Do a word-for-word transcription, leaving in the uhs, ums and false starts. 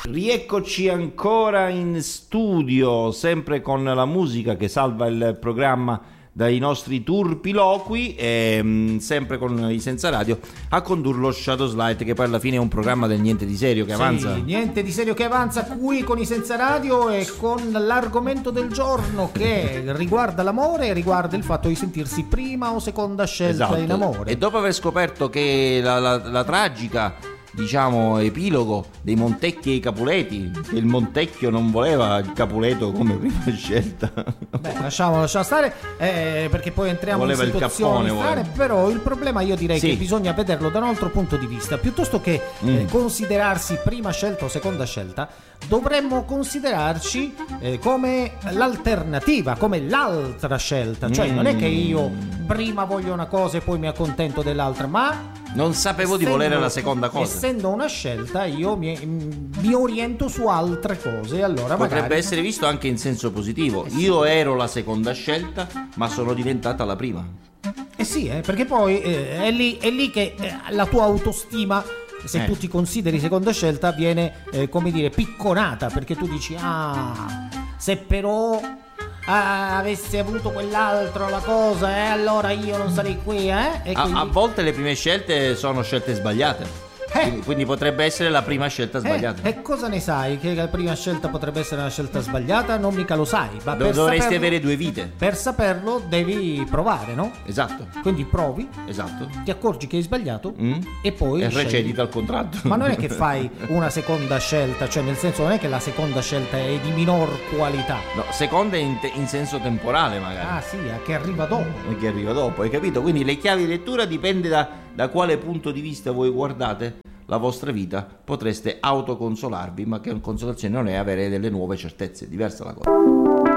Rieccoci ancora in studio, sempre con la musica che salva il programma dai nostri turpiloqui e mh, sempre con i Senza Radio a condurlo Shadows Light, che poi alla fine è un programma del niente di serio che sì, avanza. Niente di serio che avanza qui con i Senza Radio e con l'argomento del giorno che riguarda l'amore e riguarda il fatto di sentirsi prima o seconda scelta Esatto. in amore. E dopo aver scoperto che la, la, la tragica, diciamo, epilogo dei Montecchi e i Capuleti, che il Montecchio non voleva il Capuleto come prima scelta. Beh, lasciamo, lasciamo stare eh, perché poi entriamo voleva in situazioni il strane, però il problema io direi sì. che bisogna vederlo da un altro punto di vista. Piuttosto che mm. eh, considerarsi prima scelta o seconda scelta, dovremmo considerarci eh, come l'alternativa, come l'altra scelta. Cioè mm. non è che io prima voglio una cosa e poi mi accontento dell'altra, ma non sapevo essendo, di volere la seconda cosa. Essendo una scelta, io mi, mi oriento su altre cose. Allora potrebbe magari essere visto anche in senso positivo. Eh sì. Io ero la seconda scelta, ma sono diventata la prima. Eh sì, eh, perché poi eh, è, lì, è lì che eh, la tua autostima, se Eh. tu ti consideri seconda scelta, viene eh, come dire picconata, perché tu dici ah, se però ah, avessi avuto quell'altro la cosa, eh, allora io non sarei qui, eh? E A, quindi... a volte le prime scelte sono scelte sbagliate. Eh. Quindi, quindi potrebbe essere la prima scelta sbagliata. Eh, e cosa ne sai? Che la prima scelta potrebbe essere una scelta sbagliata? Non mica lo sai. Ma Do- per dovresti saperlo, avere due vite. Per saperlo devi provare, no? Esatto, Quindi provi, esatto. ti accorgi che hai sbagliato Mm. e poi E scegli. recedi dal contratto. Ma non è che fai una seconda scelta, cioè nel senso non è che la seconda scelta è di minor qualità. No, seconda in, te- in senso temporale magari. Ah sì, che arriva dopo. E che arriva dopo, hai capito? Quindi le chiavi di lettura dipende da, da quale punto di vista voi guardate la vostra vita. Potreste autoconsolarvi, ma che consolazione non è avere delle nuove certezze, diversa la cosa.